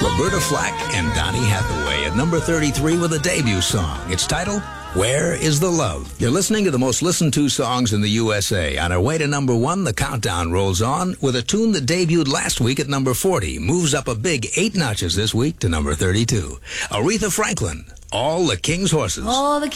Roberta Flack and Donny Hathaway at number 33 with a debut song. It's titled, Where is the Love? You're listening to the most listened to songs in the USA. On our way to number 1, the countdown rolls on with a tune that debuted last week at number 40, moves up a big 8 notches this week to number 32. Aretha Franklin, All the King's Horses. All the